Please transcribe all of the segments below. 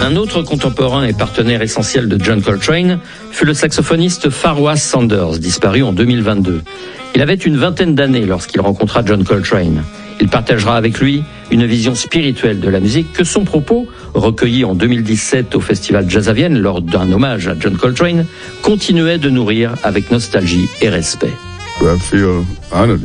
Un autre contemporain et partenaire essentiel de John Coltrane fut le saxophoniste Farwah Sanders, disparu en 2022. Il avait une vingtaine d'années lorsqu'il rencontra John Coltrane. Il partagera avec lui une vision spirituelle de la musique que son propos, recueilli en 2017 au Festival Jazz à Vienne lors d'un hommage à John Coltrane, continuait de nourrir avec nostalgie et respect. I feel honored,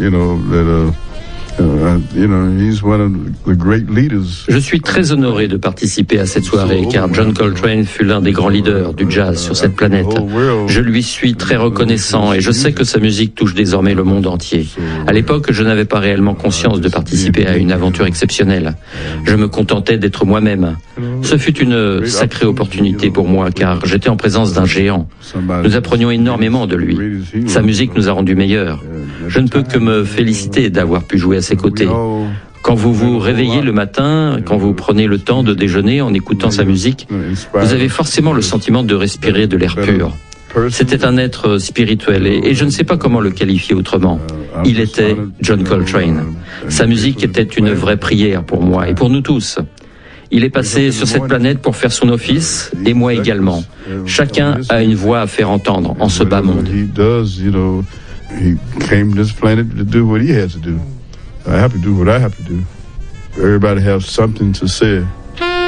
he's one of the great leaders. Je suis très honoré de participer à cette soirée car John Coltrane fut l'un des grands leaders du jazz sur cette planète. Je lui suis très reconnaissant et je sais que sa musique touche désormais le monde entier. À l'époque, je n'avais pas réellement conscience de participer à une aventure exceptionnelle. Je me contentais d'être moi-même. Ce fut une sacrée opportunité pour moi car j'étais en présence d'un géant. Nous apprenions énormément de lui. Sa musique nous a rendus meilleurs. Je ne peux que me féliciter d'avoir pu jouer à ses côtés. Quand vous vous réveillez le matin, quand vous prenez le temps de déjeuner en écoutant sa musique, vous avez forcément le sentiment de respirer de l'air pur. C'était un être spirituel et je ne sais pas comment le qualifier autrement. Il était John Coltrane. Sa musique était une vraie prière pour moi et pour nous tous. Il est passé sur cette planète pour faire son office, et moi également. Chacun a une voix à faire entendre en ce bas monde. He came to this planet to do what he has to do. I have to do what I have to do. Everybody has something to say.